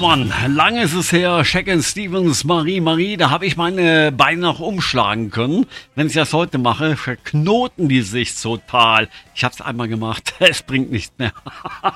Mann, lange ist es her, Shakin' Stevens, Marie, Marie, da habe ich meine Beine noch umschlagen können. Wenn ich das heute mache, verknoten die sich total. Ich habe es einmal gemacht, es bringt nichts mehr.